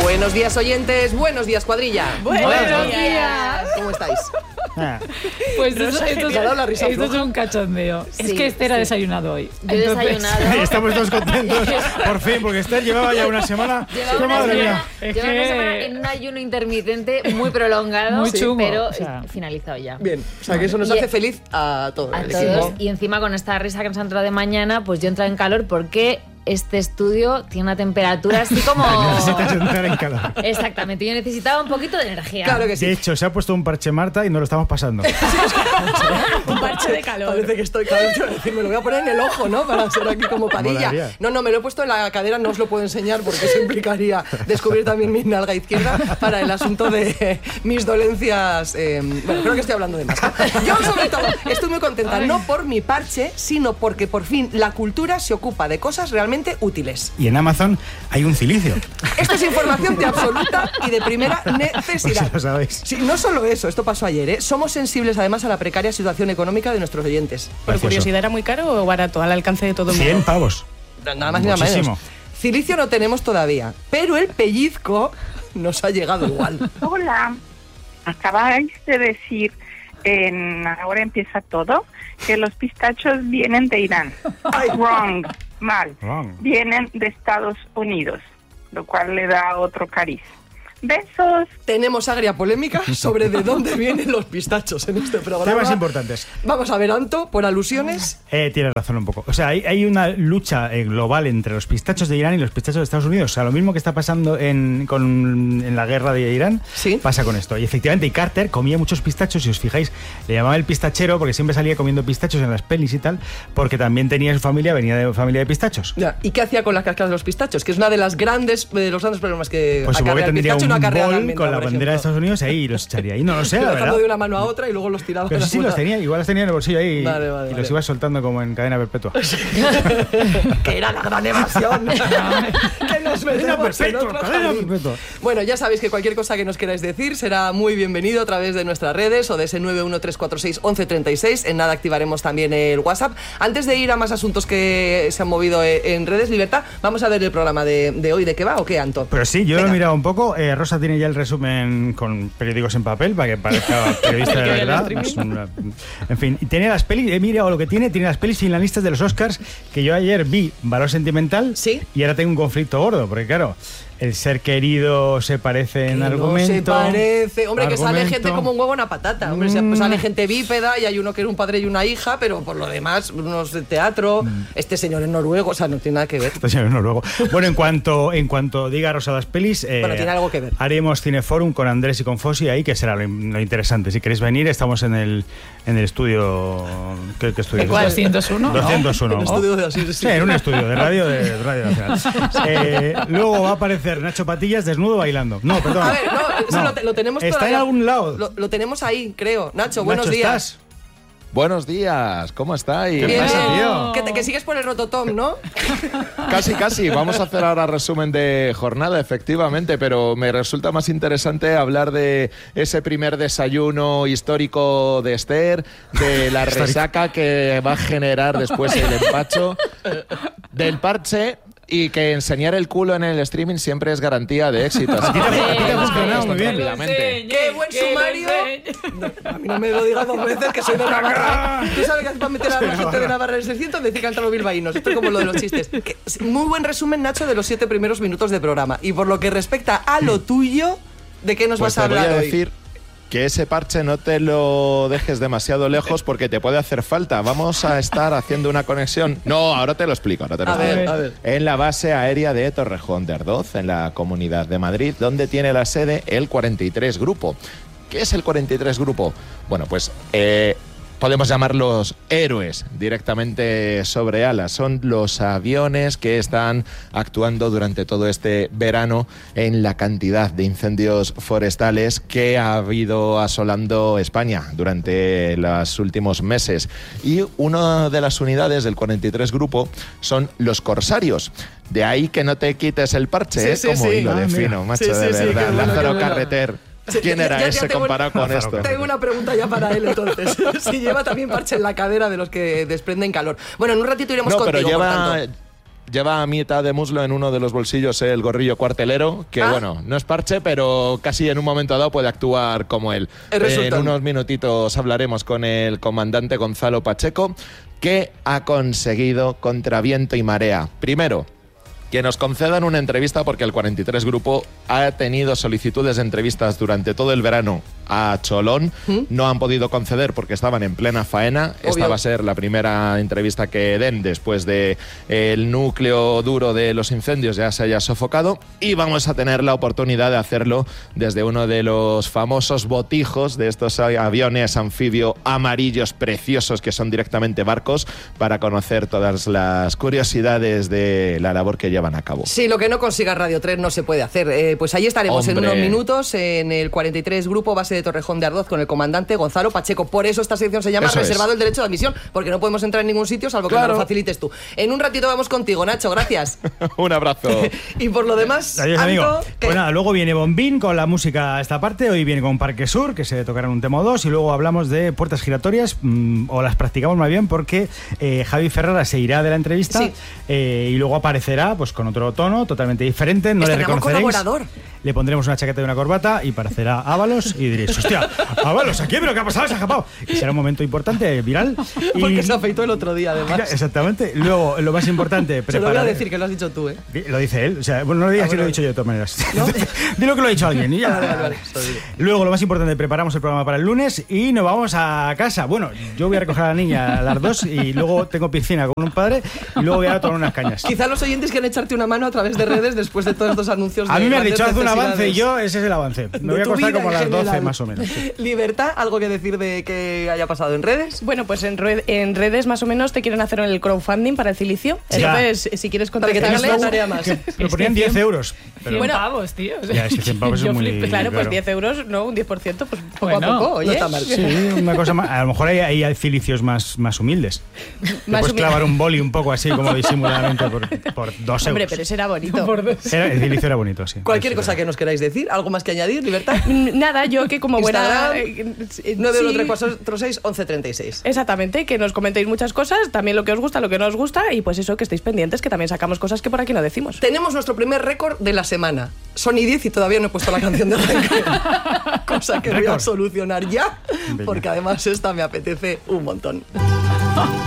Buenos días, oyentes. Buenos días, cuadrilla. Buenos días. ¿Cómo estáis? Pues esto es un cachondeo. Sí, es que Esther ha desayunado hoy. Yo he desayunado. Estamos todos contentos, por fin, porque Esther llevaba ya una semana. Llevaba una Madre semana, mía. llevaba una semana en un ayuno intermitente muy prolongado, Muy chungo, pero o sea. finalizado ya. Bien, o sea que eso nos Y- hace feliz a todos. A el todos. equipo. Y encima con esta risa que nos ha entrado de mañana, pues yo he entrado en calor porque este estudio tiene una temperatura así como... Necesitas entrar en calor. Exactamente, yo necesitaba un poquito de energía. Claro que sí. De hecho, se ha puesto un parche Marta y nos lo estamos pasando. Un parche de calor. Parece que estoy calor. Yo iba a decir, me lo voy a poner en el ojo, ¿no? Para ser aquí como Padilla. Molaría. No, me lo he puesto en la cadera, no os lo puedo enseñar porque eso implicaría descubrir también mi nalga izquierda para el asunto de mis dolencias. Bueno, creo que estoy hablando de más. Yo, sobre todo, estoy muy contenta, no por mi parche, sino porque por fin la cultura se ocupa de cosas realmente útiles. Y en Amazon hay un cilicio. Esto es información de absoluta y de primera necesidad. Por si lo sabéis. Sí, no solo eso, esto pasó ayer, ¿eh? Somos sensibles además a la precaria situación económica de nuestros oyentes. Por Precioso. curiosidad, ¿era muy caro o barato? Al alcance de todo el mundo. 100 pavos. Nada más ni nada Muchísimo. menos. Cilicio no tenemos todavía, pero el pellizco nos ha llegado igual. Hola, acabáis de decir en Ahora empieza todo que los pistachos vienen de Irán. Wrong, mal. Wrong. Vienen de Estados Unidos, lo cual le da otro cariz. Besos. Tenemos agria polémica sobre de dónde vienen los pistachos en este programa. Temas importantes. Vamos a ver, Anto, por alusiones. Tienes razón un poco. O sea, hay una lucha global entre los pistachos de Irán y los pistachos de Estados Unidos. O sea, lo mismo que está pasando en la guerra de Irán, Sí. pasa con esto. Y efectivamente, y Carter comía muchos pistachos, si os fijáis, le llamaba el pistachero porque siempre salía comiendo pistachos en las pelis y tal, porque también tenía su familia, venía de familia de pistachos. Ya, ¿y qué hacía con las cáscaras de los pistachos? Que es una de los grandes problemas que Pues supongo que acarrea el tendría pistacho y un no acarrea la bol almendra, con la por bandera de ejemplo. Estados Unidos ahí y los echaría ahí. No lo sé, la Lanzando verdad. de una mano a otra y luego los tiraba. Pero de sí, la los puta. tenía, igual los tenía en el bolsillo ahí Vale, y vale. los iba soltando como en cadena perpetua. Que era la gran evasión. Que nos metemos en otro jardín. Bueno, ya sabéis que cualquier cosa que nos queráis decir será muy bienvenido a través de nuestras redes o de ese 913461136. En nada activaremos también el WhatsApp. Antes de ir a más asuntos que se han movido en redes, Libertad, vamos a ver el programa de hoy. ¿De qué va o qué, Anto? Pero sí, yo lo Venga. he mirado un poco. Rosa tiene ya el resumen con periódicos en papel para que parezca periodista de Que vea el verdad. streaming. En fin, y tiene las pelis, he mirado lo que tiene las pelis finalistas de los Oscars, que yo ayer vi Valor Sentimental. Sí. Y ahora tengo un conflicto gordo, porque claro, el ser querido se parece en Que argumento. No se parece. Hombre, que sale argumento. gente como un huevo en una patata. Hombre, sale gente bípeda y hay uno que era un padre y una hija, pero por lo demás, unos de teatro. Este señor es noruego, o sea, no tiene nada que ver. Este señor es noruego. Bueno, en cuanto diga Rosa las pelis, Bueno, tiene algo que ver. haremos Cineforum con Andrés y con Fossi ahí, que será lo interesante. Si queréis venir, estamos en el estudio. ¿Qué estudio? ¿El 201? 201. El estudio de así, Sí, en un estudio de Radio Nacional. Luego va a aparecer Nacho Patillas desnudo bailando. No, perdón. A ver, no, eso No. lo tenemos Está todavía. en algún lado. Lo tenemos ahí, creo. Nacho, buenos Nacho, días. ¿estás? Buenos días, ¿cómo estáis? ¿Qué Bien. pasa, tío? Que sigues por el rototom, ¿no? Casi. Vamos a hacer ahora resumen de jornada, efectivamente, pero me resulta más interesante hablar de ese primer desayuno histórico de Esther, de la resaca que va a generar después el empacho, del parche. Y que enseñar el culo en el streaming siempre es garantía de éxito. Así que te ha funcionado muy bien. rápidamente. ¡Qué buen sumario! No, a mí no me lo digas 2 veces que soy de Navarra. ¿Tú sabes qué haces para meter a la gente de Navarra en el 600? Decir cantar los bilbaínos. Esto es como lo de los chistes. Muy buen resumen, Nacho, de los 7 primeros minutos de programa. Y por lo que respecta a lo tuyo, ¿de qué nos Pues vas a te voy hablar a hoy? decir que ese parche no te lo dejes demasiado lejos porque te puede hacer falta. Vamos a estar haciendo una conexión. No, ahora te lo explico. A ver. En la base aérea de Torrejón de Ardoz, en la Comunidad de Madrid, donde tiene la sede el 43 Grupo. ¿Qué es el 43 Grupo? Bueno, pues podemos llamarlos héroes directamente sobre alas. Son los aviones que están actuando durante todo este verano en la cantidad de incendios forestales que ha habido asolando España durante los últimos meses. Y una de las unidades del 43 Grupo son los corsarios. De ahí que no te quites el parche, Sí, como sí. hilo de mira. fino, macho, Sí, de sí, verdad. qué bueno, Lázaro qué bueno. Carreter. Sí, ¿Quién era ya ese tengo comparado con Lázaro esto? Carreter. Tengo una pregunta ya para él, entonces. Si lleva también parche en la cadera de los que desprenden calor. Bueno, en un ratito iremos No, pero contigo, por lleva... tanto. lleva a mitad de muslo en uno de los bolsillos el gorrillo cuartelero, que bueno, no es parche, pero casi en un momento dado puede actuar como él. En unos minutitos hablaremos con el comandante Gonzalo Pacheco, que ha conseguido contra viento y marea. Primero, que nos concedan una entrevista, porque el 43 Grupo ha tenido solicitudes de entrevistas durante todo el verano a Cholón. No han podido conceder porque estaban en plena faena. Obvio. Esta va a ser la primera entrevista que den después de el núcleo duro de los incendios ya se haya sofocado, y vamos a tener la oportunidad de hacerlo desde uno de los famosos botijos de estos aviones anfibio amarillos preciosos que son directamente barcos, para conocer todas las curiosidades de la labor que llevan a cabo. Sí, lo que no consiga Radio 3 no se puede hacer. Pues ahí estaremos en unos minutos en el 43 Grupo base de Torrejón de Ardoz con el comandante Gonzalo Pacheco. Por eso esta sección se llama Reservado el Derecho de Admisión, porque no podemos entrar en ningún sitio salvo que nos lo facilites tú. En un ratito vamos contigo, Nacho, gracias. Un abrazo. Y por lo demás, adiós, amigo. Pues nada, luego viene Bombín con la música esta parte, hoy viene con Parque Sur, que se tocará un tema o dos, y luego hablamos de puertas giratorias, o las practicamos más bien, porque Javi Ferrara se irá de la entrevista, y luego aparecerá pues con otro tono totalmente diferente, no le reconoceréis. Colaborador. Le pondremos una chaqueta y una corbata y parecerá Ábalos y diréis, hostia, Ábalos aquí, pero ¿qué ha pasado? Se ha escapado. Y será un momento importante, viral. Porque se afeitó el otro día, además. Exactamente. Luego, lo más importante, se lo voy a decir, que lo has dicho tú, ¿eh? Lo dice él. O sea, bueno, no lo digas que lo he dicho yo de todas maneras. ¿No? Dilo que lo ha dicho alguien. Y ya. Vale. Luego, lo más importante, preparamos el programa para el lunes y nos vamos a casa. Bueno, yo voy a recoger a la niña a las 2 y luego tengo piscina con un padre y luego voy a tomar unas cañas. Quizá los oyentes quieren echarte una mano a través de redes después de todos estos anuncios. A mí me has dicho, haz un avance y yo, ese es el avance. Me voy a acostar como a las 12 más o menos. Libertad, ¿algo que decir de que haya pasado en redes? Bueno, pues en redes más o menos te quieren hacer el crowdfunding para el Cilicio. Entonces, si quieres contratarles... Una tarea más. Que proponían 10 euros. Pero... 100 pavos, tío. Ya, es que 100 pavos es muy... Claro, pues 10 euros, no, un 10%, pues poco a poco, oye. No está mal. Sí, una cosa más... A lo mejor hay cilicios más humildes. Te puedes clavar un boli un poco así, como disimuladamente, por 2 euros. Hombre, pero ese era bonito. El cilicio era bonito, sí. Cualquier cosa que nos queráis decir, ¿algo más que añadir, Libertad? Nada, yo que como buena... 91346 1136. Exactamente, que nos comentéis muchas cosas, también lo que os gusta, lo que no os gusta, y pues eso, que estéis pendientes, que también sacamos cosas que por aquí no decimos. Tenemos nuestro primer récord de la semana. Son y 10 y todavía no he puesto la canción de arranque. Cosa que voy a solucionar ya, porque además esta me apetece un montón.